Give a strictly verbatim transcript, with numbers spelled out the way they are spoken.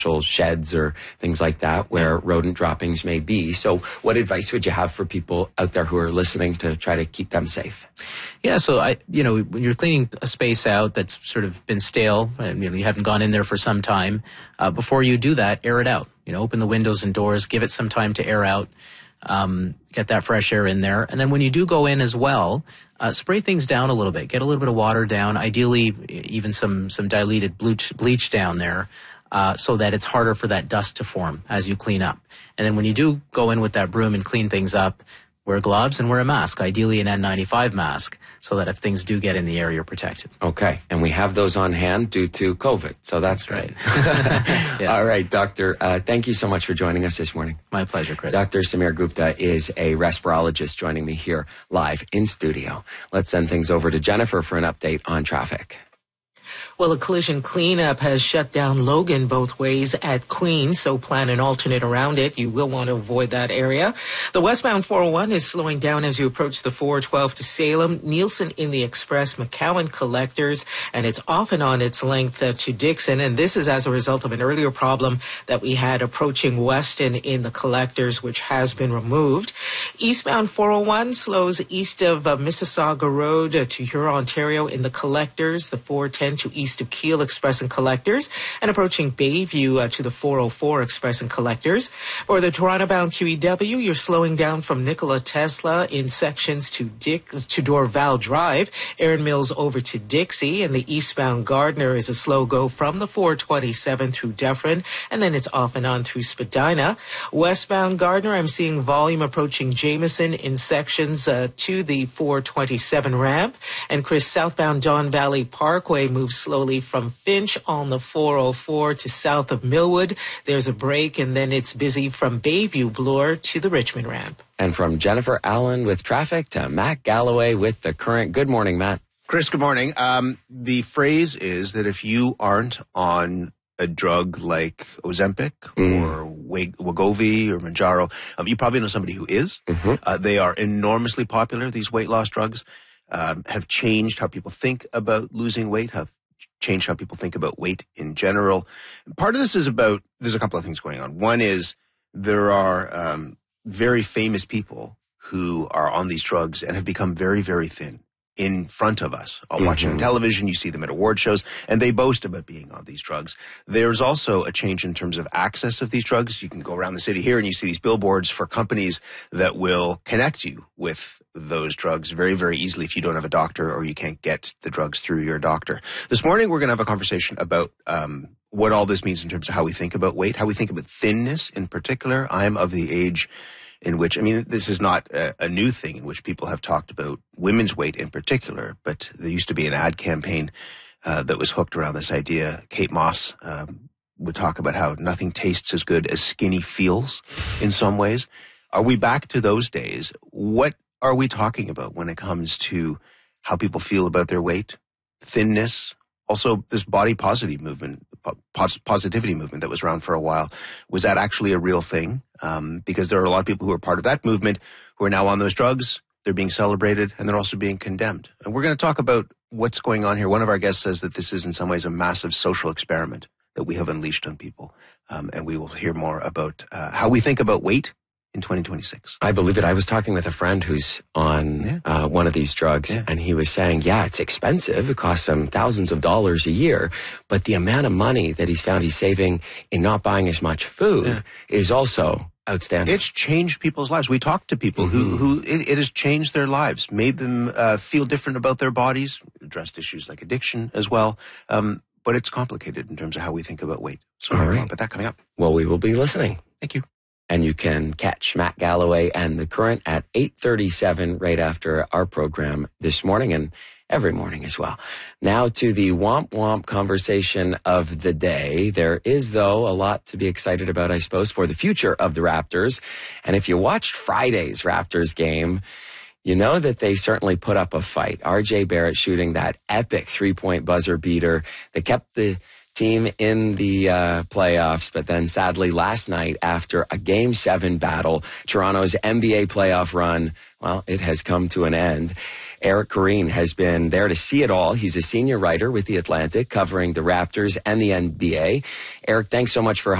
sheds or things like that where rodent droppings may be. So what advice would you have for people out there who are listening to try to keep them safe? Yeah, so I, you know, when you're cleaning a space out that's sort of been stale and you know you haven't gone in there for some time, uh, before you do that, air it out. You know, open the windows and doors, give it some time to air out, um, get that fresh air in there, and then when you do go in as well, uh, spray things down a little bit. Get a little bit of water down, ideally even some some diluted bleach bleach down there. Uh, so that it's harder for that dust to form as you clean up. And then when you do go in with that broom and clean things up, wear gloves and wear a mask, ideally an N ninety-five mask, so that if things do get in the air, you're protected. Okay. And we have those on hand due to COVID. So that's, that's right. Yeah. All right, Doctor, uh, thank you so much for joining us this morning. My pleasure, Chris. Doctor Samir Gupta is a respirologist joining me here live in studio. Let's send things over to Jennifer for an update on traffic. Well, a collision cleanup has shut down Logan both ways at Queens, so plan an alternate around it. You will want to avoid that area. The westbound four oh one is slowing down as you approach the four twelve to Salem, Nielsen in the Express, McCowan Collectors, and it's off and on its length uh, to Dixon. And this is as a result of an earlier problem that we had approaching Weston in the Collectors, which has been removed. Eastbound four oh one slows east of uh, Mississauga Road uh, to Huron, Ontario in the Collectors, the four ten to east of Keele Express and Collectors, and approaching Bayview uh, to the four oh four Express and Collectors. For the Toronto-bound Q E W, you're slowing down from Nikola Tesla in sections to Dick to Dorval Drive, Erin Mills over to Dixie, and the eastbound Gardner is a slow go from the four twenty-seven through Dufferin, and then it's off and on through Spadina. Westbound Gardner, I'm seeing volume approaching Jameson in sections uh, to the four twenty-seven ramp, and Chris, southbound Don Valley Parkway moves slowly from Finch on the four oh four to south of Millwood. There's a break, and then it's busy from Bayview Bloor to the Richmond ramp. And from Jennifer Allen with traffic to Matt Galloway with the current. Good morning, Matt. Chris, good morning. Um, the phrase is that if you aren't on a drug like Ozempic mm. or Wegovy or Mounjaro, um, you probably know somebody who is. Mm-hmm. Uh, they are enormously popular, these weight loss drugs. Um, have changed how people think about losing weight, have changed how people think about weight in general. Part of this is about, there's a couple of things going on. One is there are um, very famous people who are on these drugs and have become very, very thin in front of us. Mm-hmm. Watching on television, you see them at award shows, and they boast about being on these drugs. There's also a change in terms of access of these drugs. You can go around the city here and you see these billboards for companies that will connect you with those drugs very, very easily if you don't have a doctor or you can't get the drugs through your doctor. This morning, we're going to have a conversation about um, what all this means in terms of how we think about weight, how we think about thinness in particular. I'm of the age in which, I mean, this is not a, a new thing in which people have talked about women's weight in particular, but there used to be an ad campaign uh, that was hooked around this idea. Kate Moss um, would talk about how nothing tastes as good as skinny feels in some ways. Are we back to those days? What are we talking about when it comes to how people feel about their weight, thinness, also this body positive movement, pos- positivity movement that was around for a while? Was that actually a real thing? Um, because there are a lot of people who are part of that movement who are now on those drugs. They're being celebrated and they're also being condemned. And we're going to talk about what's going on here. One of our guests says that this is in some ways a massive social experiment that we have unleashed on people. Um, and we will hear more about uh, how we think about weight in twenty twenty-six. I believe it. I was talking with a friend who's on yeah. uh, one of these drugs, yeah. and he was saying, yeah, it's expensive. It costs him thousands of dollars a year, but the amount of money that he's found he's saving in not buying as much food yeah. is also outstanding. It's changed people's lives. We talked to people mm-hmm. who, who it, it has changed their lives, made them uh, feel different about their bodies, addressed issues like addiction as well. Um, but it's complicated in terms of how we think about weight. So All right. But that coming up. Well, we will be listening. Thank you. And you can catch Matt Galloway and The Current at eight thirty-seven right after our program this morning and every morning as well. Now to the Womp Womp conversation of the day. There is, though, a lot to be excited about, I suppose, for the future of the Raptors. And if you watched Friday's Raptors game, you know that they certainly put up a fight. R J Barrett shooting that epic three-point buzzer beater that kept the team in the uh, playoffs. But then sadly last night, after a game seven battle, Toronto's N B A playoff run, well, it has come to an end. Eric Koreen has been there to see it all. He's a senior writer with The Atlantic covering the Raptors and the N B A. Eric, thanks so much for